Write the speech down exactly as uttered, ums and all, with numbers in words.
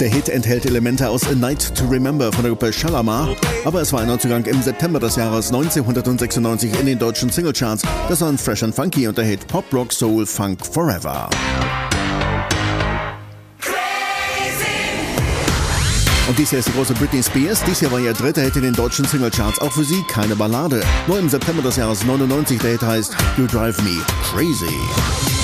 Der Hit enthält Elemente aus A Night to Remember von der Gruppe Shalamar, aber es war ein Neuzugang im September des Jahres neunzehnhundertsechsundneunzig in den deutschen Singlecharts. Das waren Fresh and Funky und der Hit Pop, Rock, Soul, Funk Forever. Und dies hier ist die große Britney Spears. Dies hier war ihr dritter Hit in den deutschen Singlecharts. Auch für sie keine Ballade. Nur im September des Jahres neunundneunzig der Hit heißt You Drive Me Crazy.